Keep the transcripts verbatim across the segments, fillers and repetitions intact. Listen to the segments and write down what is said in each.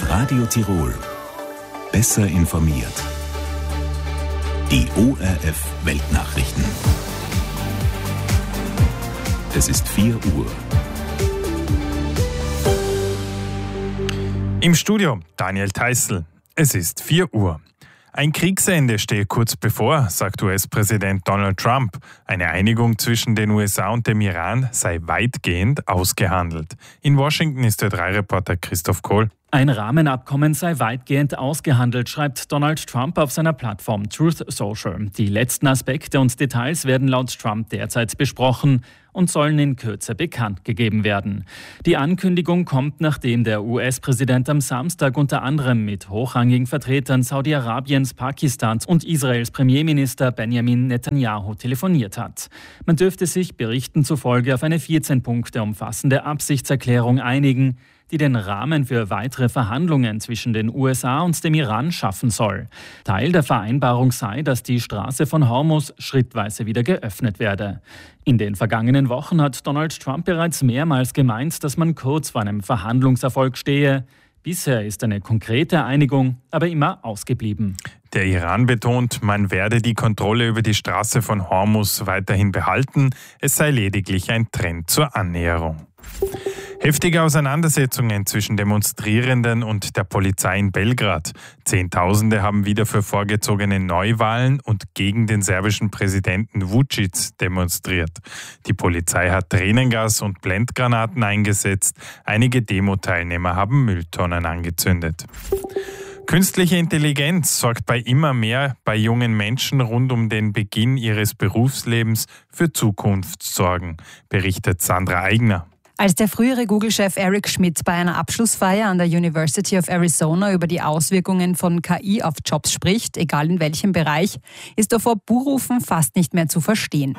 Radio Tirol. Besser informiert. Die O R F Weltnachrichten. Es ist vier Uhr. Im Studio Daniel Theißl. Es ist vier Uhr. Ein Kriegsende stehe kurz bevor, sagt U S-Präsident Donald Trump. Eine Einigung zwischen den U S A und dem Iran sei weitgehend ausgehandelt. In Washington ist der drei Reporter Christoph Kohl. Ein Rahmenabkommen sei weitgehend ausgehandelt, schreibt Donald Trump auf seiner Plattform Truth Social. Die letzten Aspekte und Details werden laut Trump derzeit besprochen und sollen in Kürze bekannt gegeben werden. Die Ankündigung kommt, nachdem der U S-Präsident am Samstag unter anderem mit hochrangigen Vertretern Saudi-Arabiens, Pakistans und Israels Premierminister Benjamin Netanyahu telefoniert hat. Man dürfte sich Berichten zufolge auf eine vierzehn Punkte umfassende Absichtserklärung einigen, die den Rahmen für weitere Verhandlungen zwischen den U S A und dem Iran schaffen soll. Teil der Vereinbarung sei, dass die Straße von Hormuz schrittweise wieder geöffnet werde. In den vergangenen Wochen hat Donald Trump bereits mehrmals gemeint, dass man kurz vor einem Verhandlungserfolg stehe. Bisher ist eine konkrete Einigung aber immer ausgeblieben. Der Iran betont, man werde die Kontrolle über die Straße von Hormuz weiterhin behalten. Es sei lediglich ein Trend zur Annäherung. Heftige Auseinandersetzungen zwischen Demonstrierenden und der Polizei in Belgrad. Zehntausende haben wieder für vorgezogene Neuwahlen und gegen den serbischen Präsidenten Vučić demonstriert. Die Polizei hat Tränengas und Blendgranaten eingesetzt. Einige Demo-Teilnehmer haben Mülltonnen angezündet. Künstliche Intelligenz sorgt bei immer mehr bei jungen Menschen rund um den Beginn ihres Berufslebens für Zukunftssorgen, berichtet Sandra Eigner. Als der frühere Google-Chef Eric Schmidt bei einer Abschlussfeier an der University of Arizona über die Auswirkungen von K I auf Jobs spricht, egal in welchem Bereich, ist er vor Buhrufen fast nicht mehr zu verstehen.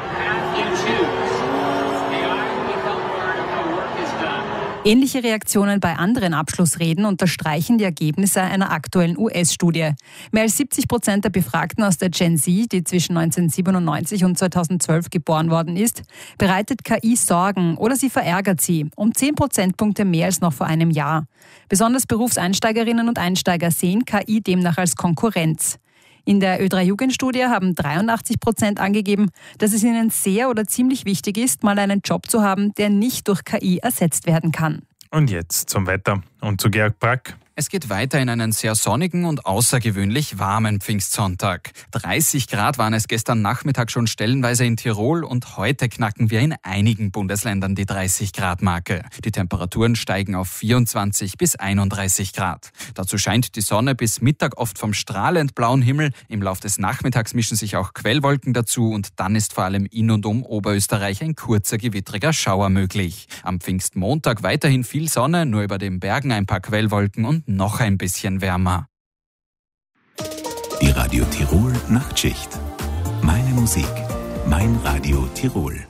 Ähnliche Reaktionen bei anderen Abschlussreden unterstreichen die Ergebnisse einer aktuellen U S-Studie. Mehr als siebzig Prozent der Befragten aus der Gen Z, die zwischen neunzehnhundertsiebenundneunzig und zweitausendzwölf geboren worden ist, bereitet K I Sorgen oder sie verärgert sie, um zehn Prozentpunkte mehr als noch vor einem Jahr. Besonders Berufseinsteigerinnen und Einsteiger sehen K I demnach als Konkurrenz. In der Ö drei Jugendstudie haben dreiundachtzig Prozent angegeben, dass es ihnen sehr oder ziemlich wichtig ist, mal einen Job zu haben, der nicht durch K I ersetzt werden kann. Und jetzt zum Wetter und zu Georg Brack. Es geht weiter in einen sehr sonnigen und außergewöhnlich warmen Pfingstsonntag. dreißig Grad waren es gestern Nachmittag schon stellenweise in Tirol und heute knacken wir in einigen Bundesländern die dreißig Grad Marke. Die Temperaturen steigen auf vierundzwanzig bis einunddreißig Grad. Dazu scheint die Sonne bis Mittag oft vom strahlend blauen Himmel. Im Lauf des Nachmittags mischen sich auch Quellwolken dazu und dann ist vor allem in und um Oberösterreich ein kurzer gewittriger Schauer möglich. Am Pfingstmontag weiterhin viel Sonne, nur über den Bergen ein paar Quellwolken und noch ein bisschen wärmer. Die Radio Tirol Nachtschicht. Meine Musik, mein Radio Tirol.